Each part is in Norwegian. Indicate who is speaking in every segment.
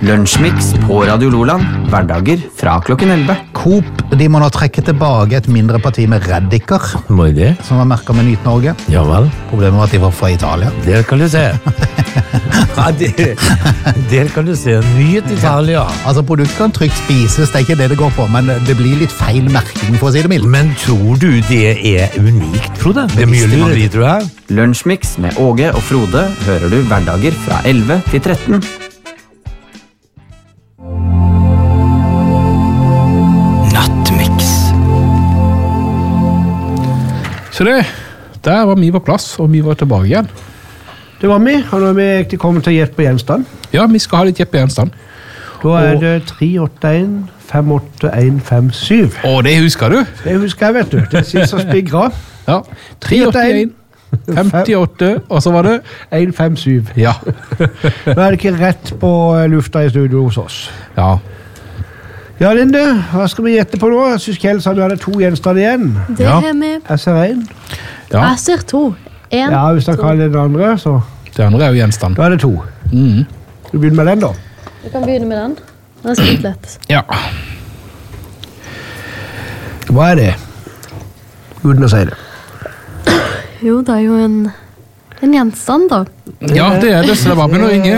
Speaker 1: Lunsjmix på Radio Loland, hverdager fra klokken 11.
Speaker 2: Coop, de må nå trekke tilbake et mindre parti med reddiker,
Speaker 3: Må jeg det?
Speaker 2: som var merket med Nyt Norge.
Speaker 3: Ja vel.
Speaker 2: Problemet var at de var fra Italia.
Speaker 3: Der kan du se. Ja, der kan du se. Nyt Italia.
Speaker 2: Altså, produktet kan trygt spises, det er ikke det det går på, men det blir litt feil merking, for å si det mildt.
Speaker 3: Men tror du det er unikt, Frode? Det er mye lureri, tror jeg.
Speaker 1: Lunsjmix med Åge og Frode hører du hverdager fra 11 til 13.
Speaker 4: Så det, der var vi på plass, og vi var tilbake igjen.
Speaker 5: Det var vi, og nå er vi egentlig kommet til gjett på gjenstand.
Speaker 4: Ja, vi skal ha litt gjett på gjenstand.
Speaker 5: Da er det 381 58157.
Speaker 4: Å, det husker du?
Speaker 5: Det husker jeg, vet du. Det sitter så spigra.
Speaker 4: Ja, 381, 58, og så var det
Speaker 5: 157.
Speaker 4: Ja.
Speaker 5: Nå er det ikke rett på lufta i studio hos oss.
Speaker 4: Ja.
Speaker 5: Ja, Linde, hva skal vi gjette på nå? Jeg synes Kjell sa du hadde 2 gjenstand igjen.
Speaker 6: Det
Speaker 4: Ja.
Speaker 6: er med.
Speaker 5: Jeg ser 1.
Speaker 4: Ja,
Speaker 6: Jeg ser 2. 1,
Speaker 5: Ja, hvis han kaller det den andre, så
Speaker 4: det andre er jo gjenstand.
Speaker 5: da er det 2.
Speaker 4: Mhm.
Speaker 5: Du begynner med den da.
Speaker 6: Du kan begynne med den. Den er litt lett.
Speaker 4: Ja.
Speaker 5: Hva er det? Uten å si det.
Speaker 6: Jo, det er jo en gjenstand da.
Speaker 4: Ja, det er det, så det er bare å begynne å ringe.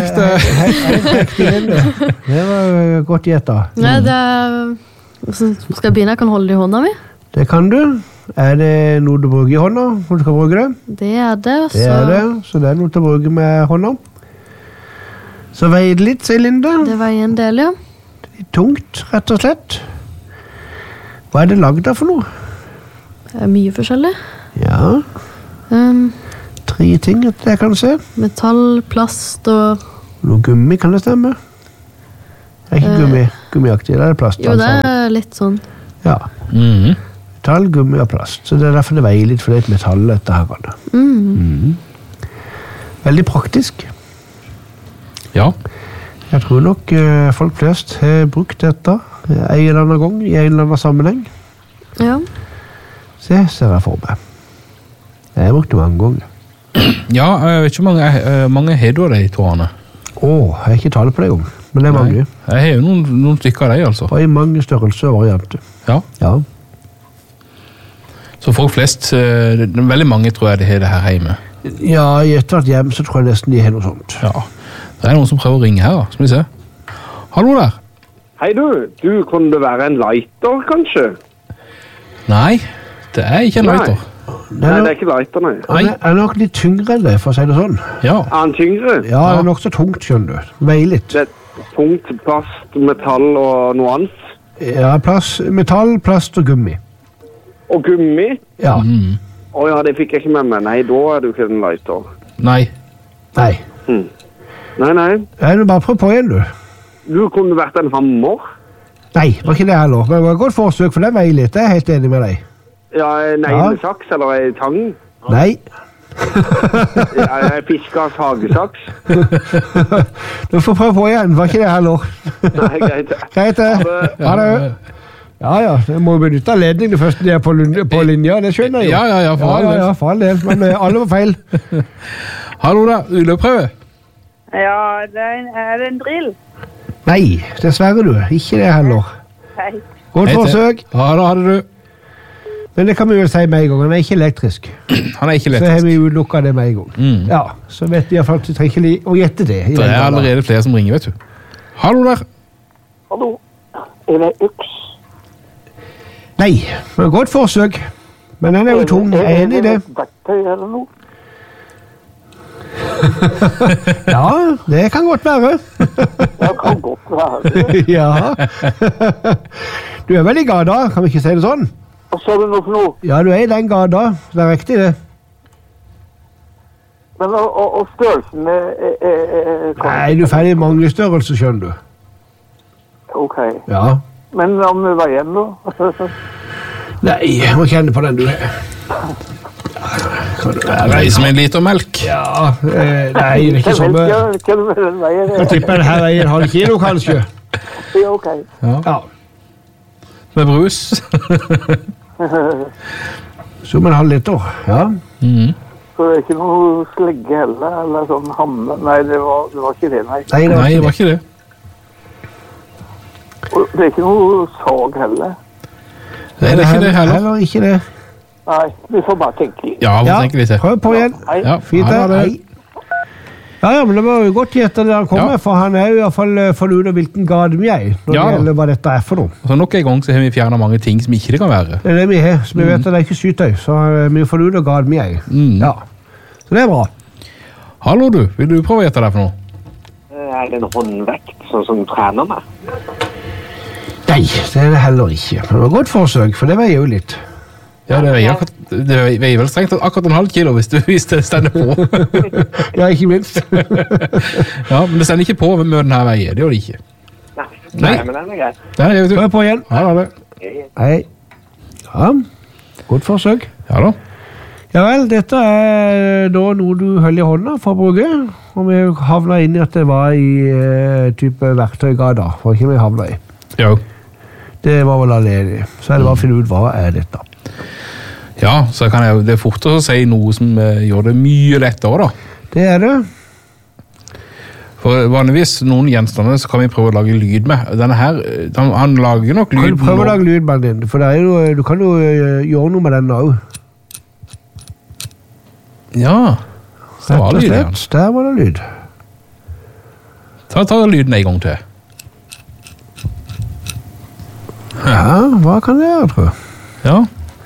Speaker 5: Det var godt gjettet.
Speaker 6: Nei, det er... Så skal jeg begynne? Jeg kan holde det i hånda mi.
Speaker 5: Det kan du. Er det noe du bruker i hånda når du skal bruke det?
Speaker 6: Det er det.
Speaker 5: Det er det, så det er noe til å bruke med hånda. Så veier det litt, sier Linde.
Speaker 6: Det veier en del, ja.
Speaker 5: Litt tungt, rett og slett. Hva er det laget av for noe?
Speaker 6: Det er mye forskjellig.
Speaker 5: Ja, 3 ting etter det jeg kan se.
Speaker 6: Metall, plast og...
Speaker 5: Noe gummi, kan det stemme? Det er ikke gummiaktig, det er plast.
Speaker 6: Jo, det
Speaker 5: altså.
Speaker 6: er litt sånn.
Speaker 5: Ja,
Speaker 4: Mhm.
Speaker 5: metall, gummi og plast. Så det er derfor det veier litt, for det er et metall etter her. Veldig praktisk.
Speaker 4: Ja.
Speaker 5: Jeg tror nok folk flest har brukt dette en eller annen gang, i en eller annen sammenheng.
Speaker 6: Ja.
Speaker 5: Se, ser jeg for meg. Jeg har brukt det mange ganger.
Speaker 4: Ja, jeg vet ikke mange har du av de tårene.
Speaker 5: Jeg har ikke tallet på det gang, men det er mange.
Speaker 4: Jeg har jo noen stykker av de, altså.
Speaker 5: Og i mange størrelser og varianter.
Speaker 4: Ja.
Speaker 5: Ja.
Speaker 4: Så folk flest, veldig mange tror jeg de har det her hjemme.
Speaker 5: Ja, i et eller annet hjem så tror jeg nesten de har noe sånt.
Speaker 4: Ja. Det er noen som prøver å ringe her, da. Skal vi se. Hallo der.
Speaker 7: Hei du, kunne det være en lighter, kanskje?
Speaker 4: Nei, det er ikke en
Speaker 7: Nei.
Speaker 4: lighter.
Speaker 7: Nei, det er ikke lighter, nei.
Speaker 5: Han er nok litt tyngre enn det, for å si det sånn.
Speaker 4: Ja.
Speaker 7: Er han tyngre?
Speaker 5: Ja, det er nok så tungt, skjønner du. Veier litt.
Speaker 7: Det er tungt, plast, metall og noe annet.
Speaker 5: Ja, metall, plast og gummi.
Speaker 7: Og gummi?
Speaker 5: Ja.
Speaker 7: Ja, det fikk jeg ikke med meg. Nei, da er det jo ikke en lighter.
Speaker 4: Nei.
Speaker 5: Nei.
Speaker 7: Nei.
Speaker 5: Nei, du bare prøv på igjen, du.
Speaker 7: Du kunne vært en hammer.
Speaker 5: Nei, var ikke det heller. Men det var et godt forsøk, for det veier litt. Jeg er helt enig med deg.
Speaker 7: Ja, en neglesaks eller en tang.
Speaker 5: Nei.
Speaker 7: Ja, en fiskas hagesaks.
Speaker 5: Du får prøve på igjen, var ikke det heller.
Speaker 7: Nei, greit.
Speaker 5: Greit det. Ha det. Ja, jeg må benytte anledning det første de er på linja, det skjønner jeg jo.
Speaker 4: Ja, for all del.
Speaker 5: Ja, for all del, men alle var feil.
Speaker 4: Hallo der, uleprøve.
Speaker 8: Ja, er det en drill?
Speaker 5: Nei, dessverre du, ikke det heller.
Speaker 8: Nei.
Speaker 5: Godt forsøk.
Speaker 4: Ja, da hadde du.
Speaker 5: Men det kan vi jo si med en gang, han er ikke elektrisk.
Speaker 4: Han er ikke
Speaker 5: Så har
Speaker 4: elektrisk.
Speaker 5: vi utelukket det med en gang. Ja, så vet de at de trenger ikke å gjette det.
Speaker 4: Det er allerede flere som ringer, vet du. Hallo der.
Speaker 8: Hallo. Er det uks?
Speaker 5: Nei, men godt forsøk. Men den er jo tung, jeg er enig i det.
Speaker 8: Verktøy eller noe?
Speaker 5: Ja, det kan godt være.
Speaker 8: Det kan godt være.
Speaker 5: Ja. Du er vel i gata, kan vi ikke si det sånn?
Speaker 8: Hva sa du nå for noe?
Speaker 5: Ja, du er i den gata, det er riktig det.
Speaker 8: Men og størrelsen er
Speaker 5: Nei, du er ferdig i mange størrelser, skjønner du.
Speaker 8: Ok.
Speaker 5: Ja.
Speaker 8: Men om det var igjen da?
Speaker 5: Nei, jeg må kjenne på den du er.
Speaker 4: Reis med en liter melk.
Speaker 5: Ja, nei, det er ikke sånn.
Speaker 8: Hva med den veien?
Speaker 5: Jeg tipper den her veier halv kilo, kanskje.
Speaker 8: Ja, ok.
Speaker 5: Ja.
Speaker 4: Med brus.
Speaker 5: Som en halv liter, ja.
Speaker 8: Så det er ikke noe slegge heller, eller sånn hamne? Nei, det var ikke det, nei.
Speaker 5: Nei,
Speaker 4: Nei, det var ikke det.
Speaker 8: Og det er ikke noe sag heller.
Speaker 3: Det er ikke det heller.
Speaker 2: Heller ikke det.
Speaker 8: Nei, vi får bare tenke litt.
Speaker 3: Ja, vi
Speaker 2: Ja,
Speaker 3: tenker litt til.
Speaker 2: prøv på igjen.
Speaker 8: Hei.
Speaker 3: Ja,
Speaker 2: Fint
Speaker 3: ha
Speaker 2: det.
Speaker 3: det.
Speaker 2: Hei. Ja, men det var jo godt gjette der han kommer,
Speaker 3: Ja.
Speaker 2: for han er jo i hvert fall funnet ut av hvilken grad vi er, når
Speaker 3: Ja
Speaker 2: det
Speaker 3: da.
Speaker 2: gjelder hva dette er for noe.
Speaker 3: Så nok en gang så har vi fjernet mange ting som ikke det kan være.
Speaker 2: Det er det vi har, så vi vet at det er ikke skytøy, så vi har funnet ut av grad vi er. Ja. Så det er bra.
Speaker 3: Hallo du, vil du prøve å gjette deg for noe?
Speaker 8: Er det en håndvekt, sånn som trener med?
Speaker 2: Nei, det er det heller ikke. Men det var godt forsøk, for det veier jo litt.
Speaker 3: Ja, det veier vel strengt akkurat en halv kilo hvis det stender på.
Speaker 2: Ja, ikke minst.
Speaker 3: Ja, men det stender ikke på med denne veier, det gjør det ikke.
Speaker 8: Nei, men den er grei.
Speaker 3: Der er du.
Speaker 2: Prøv på igjen.
Speaker 3: Ja, det.
Speaker 2: Hei. Ja, godt forsøk.
Speaker 3: Ja da.
Speaker 2: Ja vel, dette er da noe du holder i hånda for å bruke, og vi havna inn i at det var i type verktøygada, for ikke vi havna i.
Speaker 3: Jo.
Speaker 2: Det var vel alene. Så er det bare å finne ut hva er dette.
Speaker 3: Ja, så kan jeg, det er fortere å si noe som gjør det mye lettere da.
Speaker 2: Det er det.
Speaker 3: For vanligvis noen gjenstander så kan vi prøve å lage lyd med. Denne her, han lager nok
Speaker 2: Kan
Speaker 3: lyd.
Speaker 2: du prøve å
Speaker 3: nå.
Speaker 2: lage lyd med den? For det er jo, du kan jo gjøre noe med den også.
Speaker 3: Ja, så det var
Speaker 2: Rett og
Speaker 3: lyd
Speaker 2: slett.
Speaker 3: igjen.
Speaker 2: Der var det lyd.
Speaker 3: Ta lyden en gang til.
Speaker 2: Ja, hva kan det gjøre, tror jeg?
Speaker 3: Ja.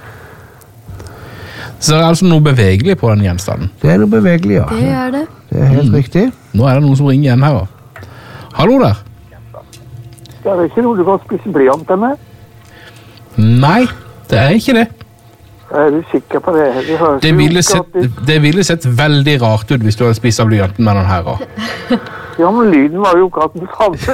Speaker 3: Så det er altså noe bevegelig på den gjenstanden.
Speaker 2: Det er noe bevegelig, ja.
Speaker 6: Det er det.
Speaker 2: Det er helt riktig.
Speaker 3: Nå er det noen som ringer igjen her da. Hallo der.
Speaker 8: Det er ikke noe du kan spise blyant med?
Speaker 3: Nei, det er ikke det.
Speaker 8: Er du sikker på det? høres
Speaker 3: Det
Speaker 8: jo
Speaker 3: ville
Speaker 8: godt ut.
Speaker 3: sett veldig rart ut hvis du hadde spist av blyanten med den her da.
Speaker 8: Ja, men lyden var jo akkurat den samme.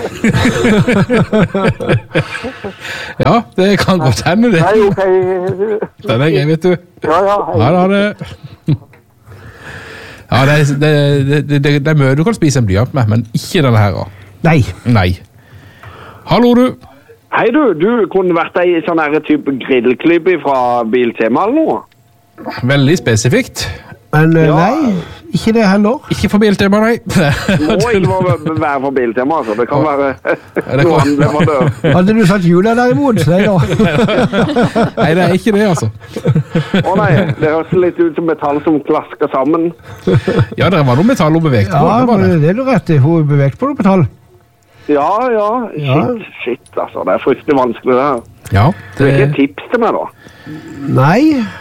Speaker 3: Ja, det kan godt hende det.
Speaker 8: Nei, ok.
Speaker 3: Den er grei, vet du.
Speaker 8: Ja, ja. Hei.
Speaker 3: Ja, da det. Ja, det er mye du kan spise en blyant med, men ikke denne her da.
Speaker 2: Nei.
Speaker 3: Nei. Hallo du.
Speaker 7: Hei du kunne vært ei sånn her type grillklubb fra Biltema eller noe?
Speaker 3: Veldig spesifikt.
Speaker 2: Men
Speaker 7: Ja.
Speaker 2: nei, ikke det heller.
Speaker 3: Ikke for biltema, nei.
Speaker 7: Må ikke være for Biltema, altså. Det kan være
Speaker 3: det
Speaker 7: noe
Speaker 3: kan-
Speaker 7: annet leverandør.
Speaker 2: Hadde du satt hjula derimot, nei da.
Speaker 3: Nei, det er ikke det, altså.
Speaker 7: Å nei, det høres litt ut som metall som klasker sammen.
Speaker 3: Ja, det var noe metall og bevegt på.
Speaker 2: Ja,
Speaker 3: Det var
Speaker 2: men
Speaker 3: det.
Speaker 2: det er du rett i. Hun er beveget på noe metall.
Speaker 7: Ja.
Speaker 2: Ja.
Speaker 7: Shit, altså. Det er fryktelig vanskelig det her.
Speaker 3: Ja,
Speaker 7: Det er ikke
Speaker 3: det,
Speaker 7: et tips til meg da.
Speaker 2: Nei.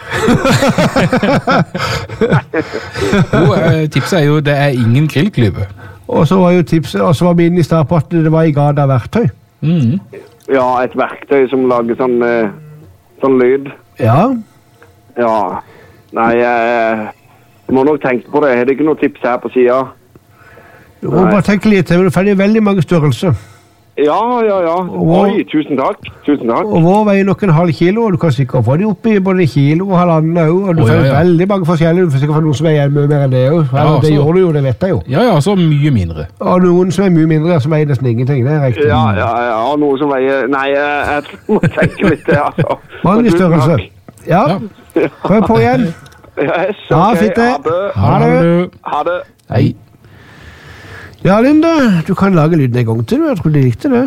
Speaker 3: tipset er jo, det er ingen grillklype.
Speaker 2: Og så var jo tipset, og så var vi inne i stad på at det var i grad av verktøy.
Speaker 3: Mm.
Speaker 7: Ja, et verktøy som lager sånn lyd.
Speaker 2: Ja.
Speaker 7: Ja. Nei, jeg må nok tenke på det. Har det ikke noe tips her på siden?
Speaker 2: Du må bare tenke litt til, men det er veldig mange størrelser.
Speaker 7: Ja.
Speaker 2: Wow.
Speaker 7: Oi, tusen takk.
Speaker 2: Og vår veier nok en halv kilo, og du kan sikkert få de opp i både kilo og halvannen også, og du
Speaker 3: Å,
Speaker 2: får
Speaker 3: ja, ja.
Speaker 2: veldig mange forskjellige, du får sikkert få noen som veier mye mer enn det også.
Speaker 3: Ja,
Speaker 2: det
Speaker 3: så-
Speaker 2: gjør du jo, det vet jeg jo.
Speaker 3: Ja, så mye mindre.
Speaker 2: Og noen som er mye mindre, som veier nesten ingenting, det er riktig.
Speaker 7: Ja, og noe som veier... Nei, jeg tror jeg må tenke litt det, altså.
Speaker 2: Vanlig
Speaker 7: Tusen
Speaker 2: størrelse.
Speaker 7: takk.
Speaker 2: Ja,
Speaker 3: Ja.
Speaker 2: prøv på igjen.
Speaker 7: Yes,
Speaker 2: Ja,
Speaker 7: ok,
Speaker 2: fint det.
Speaker 7: Ha det.
Speaker 2: Ha det.
Speaker 7: Ha det.
Speaker 3: Hei.
Speaker 2: Ja, Linda, du kan lage lyden en gang til, jeg tror de likte det.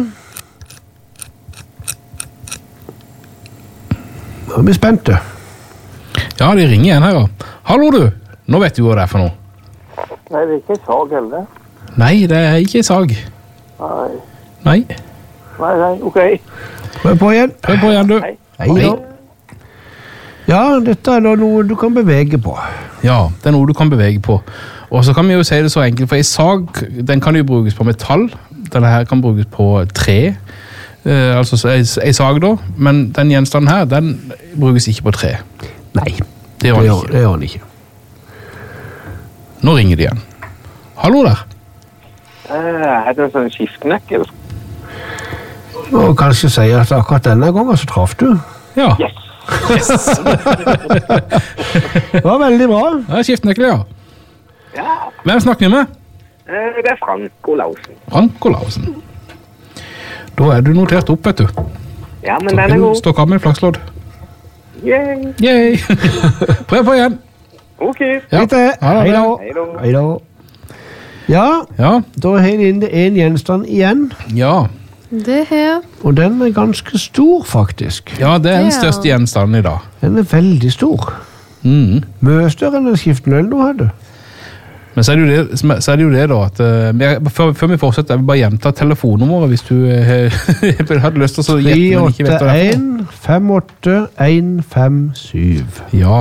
Speaker 2: Nå er vi spente.
Speaker 3: Ja, de ringer igjen her da. Hallo du. Nå vet du hva det er for noe.
Speaker 8: Nei, det er ikke sag heller.
Speaker 3: Nei, det er ikke sag.
Speaker 8: Nei,
Speaker 3: Nei.
Speaker 8: ok.
Speaker 2: Prøv på igjen.
Speaker 3: Prøv på igjen, du.
Speaker 8: Hei.
Speaker 2: Hei da. Ja, dette er da noe du kan bevege på.
Speaker 3: Ja, det er noe du kan bevege på. Og så kan vi jo si det så enkelt, for en sag, den kan jo brukes på metall. Denne her kan brukes på tre. Altså en sag da, men den gjenstanden her, den brukes ikke på tre.
Speaker 2: Nei,
Speaker 3: Det gjør den ikke.
Speaker 2: det gjør han ikke.
Speaker 3: Nå ringer de igjen. Hallo der.
Speaker 8: Er det en sånn skiftenøkkel?
Speaker 2: Og kanskje si at akkurat denne gangen så traff du.
Speaker 3: Ja.
Speaker 8: Yes.
Speaker 2: Det var veldig bra.
Speaker 3: Det er skiftenøkkel, ja.
Speaker 8: Ja,
Speaker 3: Hvem snakker vi med?
Speaker 8: det er Frank Olausen.
Speaker 3: Frank Olausen. Da er du notert opp, vet du.
Speaker 8: Ja, men den er god.
Speaker 3: Stokk av med flakslodd.
Speaker 8: Yay.
Speaker 3: Yay! Prøv på igjen.
Speaker 8: Ok.
Speaker 3: Ja.
Speaker 2: Litt det.
Speaker 3: Ha det.
Speaker 2: Hei da.
Speaker 8: Hei da.
Speaker 2: Hei da. Ja,
Speaker 3: Ja,
Speaker 2: da har jeg en gjenstand igjen.
Speaker 3: ja.
Speaker 6: Det her.
Speaker 2: Og den er ganske stor, faktisk.
Speaker 3: Ja, det er den største gjenstanden i dag.
Speaker 2: Den er veldig stor. Mye større enn en skiftende øl du hadde.
Speaker 3: Men så er det jo det da, at før vi fortsetter, jeg vil bare gjenta telefonnummeret hvis du hadde lyst til å gjette, men ikke vet hva det er for. 381-587. Ja,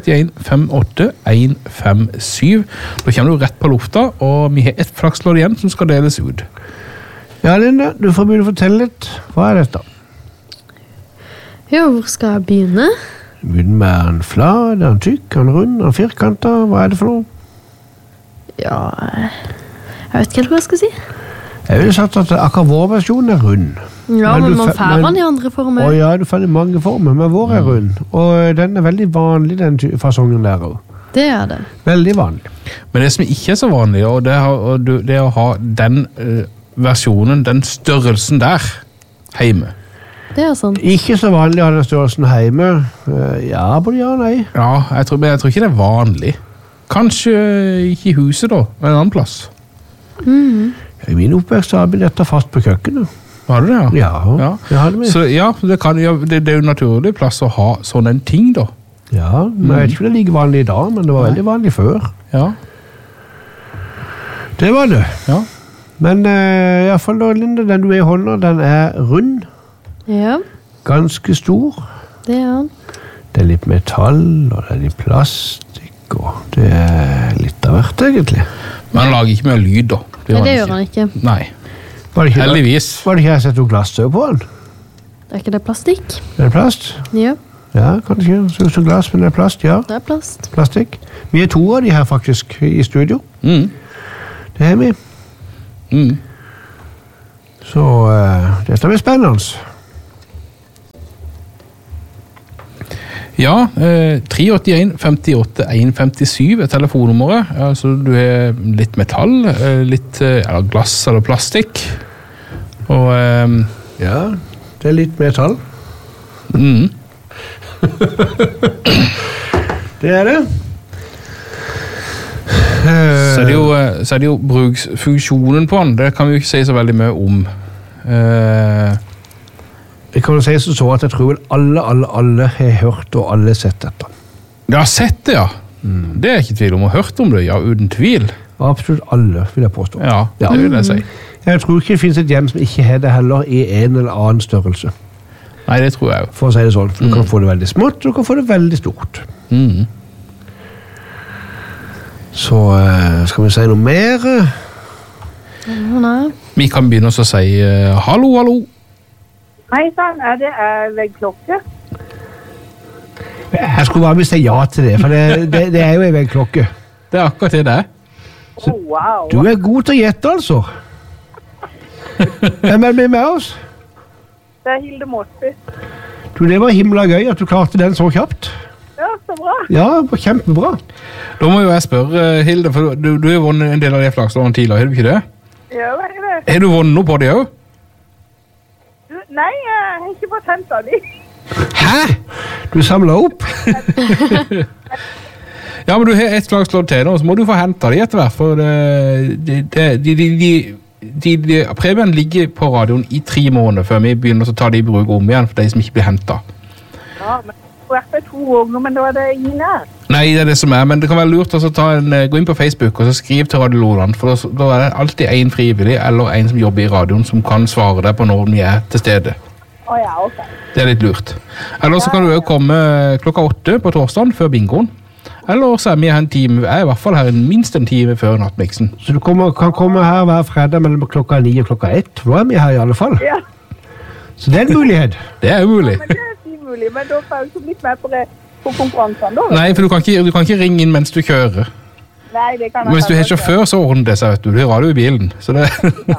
Speaker 3: 381-581-557. Da kommer du rett på lufta, og vi har et flakslodd igjen som skal deles ut.
Speaker 2: Ja, Linda, du får begynne å fortelle litt. Hva er dette?
Speaker 6: Ja, hvor skal jeg begynne?
Speaker 2: Begynne med en flad, en tykk, en rund, en firkantet. Hva er det for noe?
Speaker 6: Ja, jeg vet ikke helt hva jeg skal si.
Speaker 2: Jeg ville sagt at akkurat vår versjon er rund.
Speaker 6: Ja, men man får den i andre former.
Speaker 2: Ja, du får den i mange former, men vår er rund. Og den er veldig vanlig, den fasongen der også.
Speaker 6: Det er det.
Speaker 2: Veldig vanlig.
Speaker 3: Men det som ikke er så vanlig, og det er å ha den versjonen, den størrelsen der, hjemme.
Speaker 6: Det er sant.
Speaker 2: Ikke så vanlig å ha den størrelsen hjemme. Ja, både ja og nei.
Speaker 3: Ja, men jeg tror ikke det er vanlig. Kanskje ikke i huset da, en annen plass.
Speaker 2: I min oppvekst har vi dette fast på køkkenet.
Speaker 3: Var det det?
Speaker 2: Ja, det hadde vi.
Speaker 3: Så ja, det er jo naturlig plass å ha sånn en ting da.
Speaker 2: Ja, men jeg vet ikke om det er like vanlig i dag, men det var veldig vanlig før.
Speaker 3: Ja.
Speaker 2: Det var det.
Speaker 3: Ja.
Speaker 2: Men i hvert fall da, Linda, den du er i hånda, den er rund.
Speaker 6: Ja.
Speaker 2: Ganske stor.
Speaker 6: Det er den.
Speaker 2: Det er litt metall, og det er litt plastikk, og det er litt av hvert, egentlig.
Speaker 3: Men han lager ikke mer lyd, da.
Speaker 6: Det gjør han ikke.
Speaker 3: Nei. Heldigvis.
Speaker 2: Var det ikke jeg sett noe glassøv på han?
Speaker 6: Er ikke det plastikk?
Speaker 2: Er det plast?
Speaker 6: Ja.
Speaker 2: Ja, kanskje. Så ut som glass, men det er plast, ja.
Speaker 6: Det er plast.
Speaker 2: Plastikk. Vi er 2 av de her, faktisk, i studio. Det er vi. Så dette blir spennende.
Speaker 3: Ja, 381-58-157 er telefonnummeret. Altså, du har litt metall, litt glass eller plastikk. Og
Speaker 2: ja, det er litt metall. Det er det.
Speaker 3: Så er det jo bruksfunksjonen på den. Det kan vi jo ikke si så veldig mye om.
Speaker 2: Jeg kan jo si så at jeg tror alle har hørt og alle sett dette.
Speaker 3: Ja, sett det, ja. Det er ikke tvil om å ha hørt om det, ja, uten tvil.
Speaker 2: Absolutt alle, vil jeg påstå.
Speaker 3: Ja, det vil jeg si.
Speaker 2: Jeg tror ikke det finnes et hjem som ikke har det heller i en eller annen størrelse.
Speaker 3: Nei, det tror jeg jo.
Speaker 2: For å si det sånn, for du kan få det veldig smått, og du kan få det veldig stort. Så skal vi si noe mer?
Speaker 6: Nei.
Speaker 3: Vi kan begynne å si hallo, hallo.
Speaker 8: Hei sann, er det veggklokke?
Speaker 2: Jeg skulle bare si ja til det, for det er jo en veggklokke.
Speaker 3: Det er akkurat det.
Speaker 8: Wow.
Speaker 2: Du er god til å gjette, altså. Hvem er med oss?
Speaker 8: Det er Hilde Måsby.
Speaker 2: Du, det var himla gøy at du klarte den så kjapt.
Speaker 8: Ja, så bra.
Speaker 2: Ja, kjempebra.
Speaker 3: Da må jo jeg spørre, Hilde, for du har jo vunnet en del av de flakslånene tidligere, har du ikke det?
Speaker 8: Ja, hva er det?
Speaker 3: Har du vunnet noe på det også?
Speaker 8: Nei, jeg har ikke fått hentet de.
Speaker 2: Hæ? Du samler opp?
Speaker 3: Ja, men du har et flakslån til nå, så må du få hentet de etter hvert, for premien ligger på radioen i 3 måneder før vi begynner å ta de i bruk om igjen for de som ikke blir hentet.
Speaker 8: Ja, men det har vært 2 år nå, men da er det ingen her.
Speaker 3: Nei, det er det som er, men det kan være lurt å gå inn på Facebook og så skriv til Radio Loland, for da er det alltid en frivillig eller en som jobber i radioen som kan svare deg på når vi er til stede.
Speaker 8: Ja, ok.
Speaker 3: Det er litt lurt. Eller så kan du jo komme klokka 8 på torsdagen før bingoen. Eller så er vi her en time, i hvert fall her minst en time før nattmiksen.
Speaker 2: Så du kan komme her hver fredag mellom klokka 9 og klokka 1, for da er vi her i alle fall.
Speaker 8: Ja.
Speaker 2: Så det er en mulighet.
Speaker 3: Det er umulig.
Speaker 8: Men det er mulig, men da får jeg ikke blitt med på konkurransen da.
Speaker 3: Nei, for du kan ikke ringe inn mens du kjører.
Speaker 8: Nei, det kan jeg.
Speaker 3: Men hvis du har sjåfør, så ordner det seg, vet du. Du har radio i bilen, så det...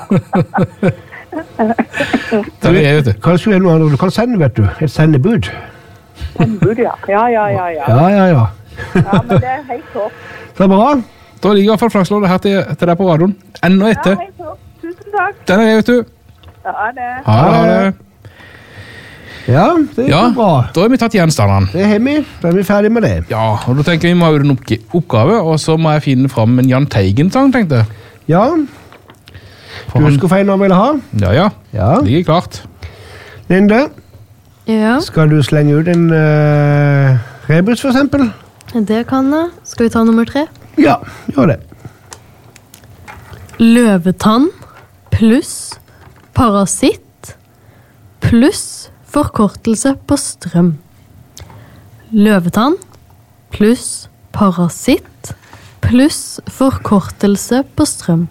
Speaker 2: Du kan sende, vet du. Et sendebud.
Speaker 8: Sendebud, ja. Ja.
Speaker 2: Ja,
Speaker 8: men det er helt topp.
Speaker 2: Så bra.
Speaker 3: Da ligger i hvert fall flakslånet her til deg på radioen. Enda etter.
Speaker 8: Ja, helt topp. Tusen takk.
Speaker 3: Den er det, vet du.
Speaker 8: Ha det.
Speaker 3: Ha det.
Speaker 2: Ja, det er bra.
Speaker 3: Da har vi tatt gjenstandene.
Speaker 2: Det har vi. Da er vi ferdig med det.
Speaker 3: Ja, og da tenker vi må ha en oppgave, og så må jeg finne frem en Jahn Teigen-sang, tenkte jeg.
Speaker 2: Ja.
Speaker 3: For
Speaker 2: Du
Speaker 3: han-
Speaker 2: husker feil han ville ha?
Speaker 3: Ja.
Speaker 2: Ja.
Speaker 3: Det er klart.
Speaker 2: Linde,
Speaker 6: Ja,
Speaker 2: skal du slenge ut en rebus for eksempel?
Speaker 6: det kan jeg. Skal vi ta nummer 3?
Speaker 2: Ja, gjør det.
Speaker 6: Løvetann pluss parasitt pluss forkortelse på strøm. Løvetann pluss parasitt pluss forkortelse på strøm.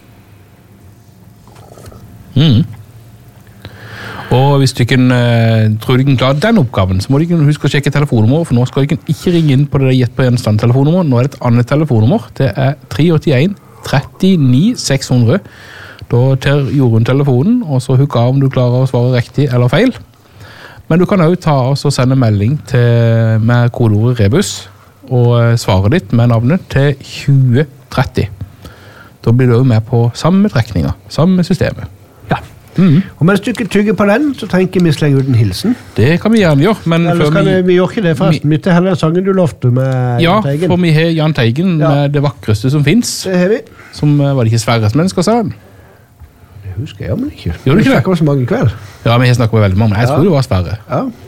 Speaker 3: Og hvis du ikke tror du ikke klarer den oppgaven, så må du ikke huske å sjekke telefonnummer, for nå skal du ikke ringe inn på det gjett på gjenstand-telefonnummer. Nå er det et annet telefonnummer. Det er 381 39 600. Da tar Jorunn telefonen, og så hukk av om du klarer å svare riktig eller feil. Men du kan også ta oss og sende melding med kodeordet Rebus, og svaret ditt med navnet til 2030. Da blir du også med på samme trekninger, samme systemet.
Speaker 2: Ja. Og mens du ikke tygger på den, så tenker vi slenge ut en hilsen.
Speaker 3: Det kan vi gjerne gjøre, men
Speaker 2: Eller vi gjør ikke det forresten. Vi tar heller den sangen du lovte med
Speaker 3: Ja,
Speaker 2: Jahn Teigen.
Speaker 3: for vi har Jahn Teigen med det vakreste som finnes.
Speaker 2: Det har vi.
Speaker 3: Som var det ikke Sverres mennesker, sa han?
Speaker 2: Det husker jeg, men ikke.
Speaker 3: Gjør du ikke det?
Speaker 2: Vi snakker om så mange i kveld.
Speaker 3: Ja, vi har snakket med veldig mange, men jeg tror det var Sverre.
Speaker 2: Ja.